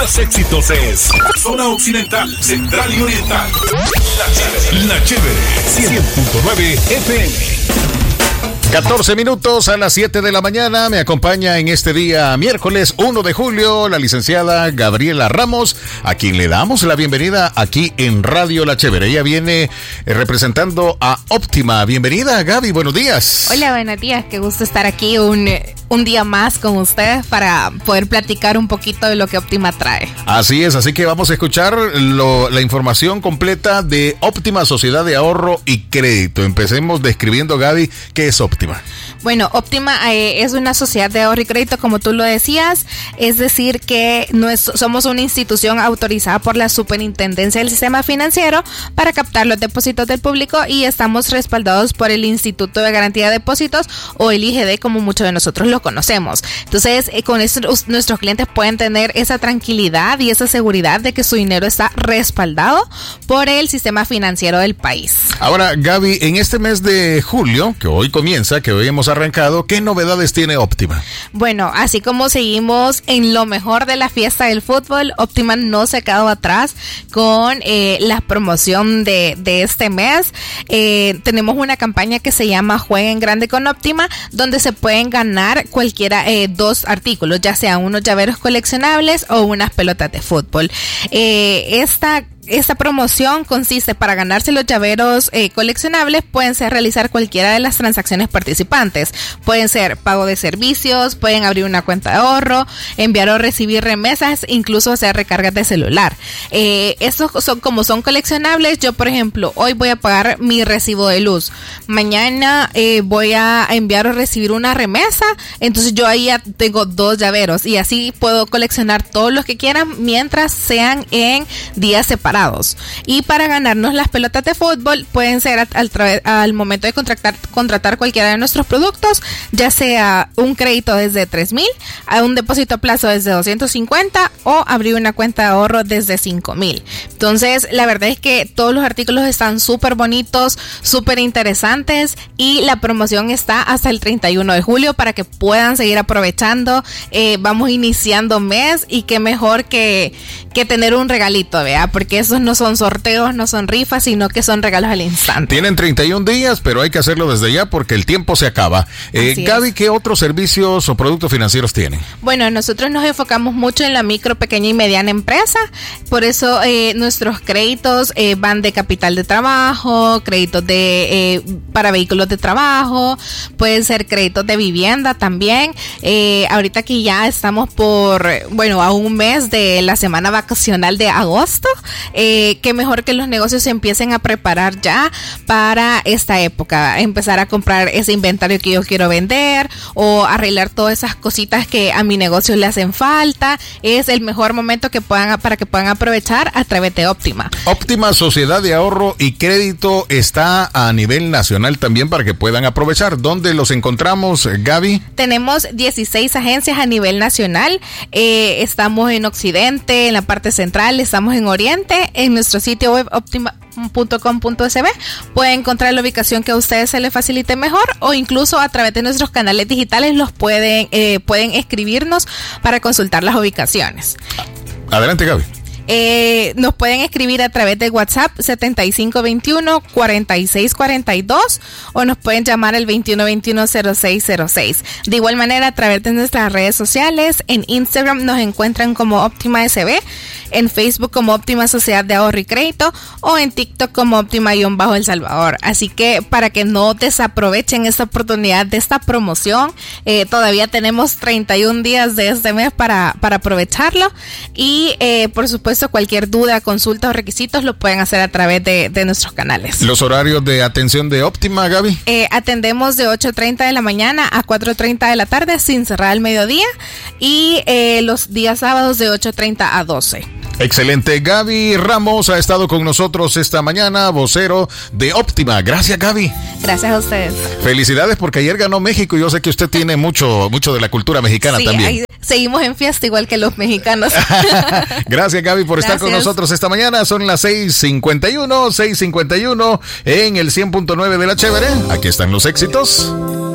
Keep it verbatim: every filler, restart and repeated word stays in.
más éxitos es Zona Occidental, Central y Oriental. La Chévere, La Chévere, cien punto nueve F M. catorce minutos a las siete de la mañana. Me acompaña en este día miércoles uno de julio la licenciada Gabriela Ramos, a quien le damos la bienvenida aquí en Radio La Chévere. Ella viene representando a Óptima. Bienvenida, Gaby, buenos días. Hola, buenos días, qué gusto estar aquí un, un día más con ustedes para poder platicar un poquito de lo que Óptima trae. Así es, así que vamos a escuchar lo, la información completa de Óptima Sociedad de Ahorro y Crédito. Empecemos describiendo, Gaby, ¿qué es Óptima? Bueno, Óptima eh, es una sociedad de ahorro y crédito, como tú lo decías, es decir que no es, somos una institución autorizada por la Superintendencia del Sistema Financiero para captar los depósitos del público y estamos respaldados por el Instituto de Garantía de Depósitos o el I G D, como muchos de nosotros lo conocemos. Entonces, eh, con esto nuestros clientes pueden tener esa tranquilidad y esa seguridad de que su dinero está respaldado por el sistema financiero del país. Ahora, Gaby, en este mes de julio, que hoy comienza, que hoy hemos arrancado, ¿qué novedades tiene Óptima? Bueno, así como seguimos en lo mejor de la fiesta del fútbol, Óptima no se ha quedado atrás con eh, la promoción de, de este mes. Eh, tenemos una campaña que se llama Jueguen Grande con Óptima, donde se pueden ganar cualquiera eh, dos artículos, ya sea unos llaveros coleccionables o unas pelotas de fútbol. Eh, esta Esta promoción consiste para ganarse los llaveros eh, coleccionables, pueden ser realizar cualquiera de las transacciones participantes. Pueden ser pago de servicios, pueden abrir una cuenta de ahorro, enviar o recibir remesas, incluso hacer recargas de celular. Eh, estos son como son coleccionables. Yo, por ejemplo, hoy voy a pagar mi recibo de luz. Mañana eh, voy a enviar o recibir una remesa. Entonces yo ahí ya tengo dos llaveros y así puedo coleccionar todos los que quieran mientras sean en días separados. Y para ganarnos las pelotas de fútbol pueden ser al, al, al momento de contratar, contratar cualquiera de nuestros productos, ya sea un crédito desde tres mil, a un depósito a plazo desde doscientos cincuenta o abrir una cuenta de ahorro desde cinco mil. Entonces, la verdad es que todos los artículos están súper bonitos, súper interesantes y la promoción está hasta el treinta y uno de julio para que puedan seguir aprovechando. Eh, vamos iniciando mes y qué mejor que, que tener un regalito, ¿vea? Porque esos no son sorteos, no son rifas, sino que son regalos al instante. Tienen treinta y un días, pero hay que hacerlo desde ya porque el tiempo se acaba. Eh, Gaby, ¿qué otros servicios o productos financieros tienen? Bueno, nosotros nos enfocamos mucho en la micro, pequeña y mediana empresa. Por eso eh, nuestros créditos eh, van de capital de trabajo, créditos de eh, para vehículos de trabajo, pueden ser créditos de vivienda también. Eh, ahorita que ya estamos por, bueno, a un mes de la semana vacacional de agosto, Eh, qué mejor que los negocios se empiecen a preparar ya para esta época, empezar a comprar ese inventario que yo quiero vender o arreglar todas esas cositas que a mi negocio le hacen falta. Es el mejor momento que puedan para que puedan aprovechar a través de Óptima. Óptima Sociedad de Ahorro y Crédito está a nivel nacional también para que puedan aprovechar. ¿Dónde los encontramos, Gaby? Tenemos dieciséis agencias a nivel nacional. Eh, estamos en Occidente, en la parte central, estamos en Oriente. En nuestro sitio web optima punto com punto s b pueden encontrar la ubicación que a ustedes se les facilite mejor o incluso a través de nuestros canales digitales los pueden, eh, pueden escribirnos para consultar las ubicaciones. Adelante, Gaby. Eh, nos pueden escribir a través de WhatsApp setenta y cinco veintiuno cuarenta y seis cuarenta y dos o nos pueden llamar al veintiuno veintiuno cero seis cero seis. De igual manera, a través de nuestras redes sociales, en Instagram nos encuentran como Óptima S B, en Facebook como Óptima Sociedad de Ahorro y Crédito o en TikTok como Óptima-El Salvador. Así que para que no desaprovechen esta oportunidad de esta promoción, eh, todavía tenemos treinta y un días de este mes para, para aprovecharlo y eh, por supuesto cualquier duda, consulta o requisitos lo pueden hacer a través de, de nuestros canales. ¿Los horarios de atención de Óptima, Gaby? Eh, atendemos de ocho treinta de la mañana a cuatro treinta de la tarde sin cerrar al mediodía y eh, los días sábados de ocho treinta a doce. Excelente. Gaby Ramos ha estado con nosotros esta mañana, vocero de Óptima. Gracias, Gaby. Gracias a ustedes. Felicidades porque ayer ganó México y yo sé que usted tiene mucho, mucho de la cultura mexicana sí, también. Ahí seguimos en fiesta igual que los mexicanos. Gracias, Gaby, por Gracias. estar con nosotros esta mañana. Son las seis cincuenta y uno, seis cincuenta y uno en el cien punto nueve de La Chévere. Aquí están los éxitos.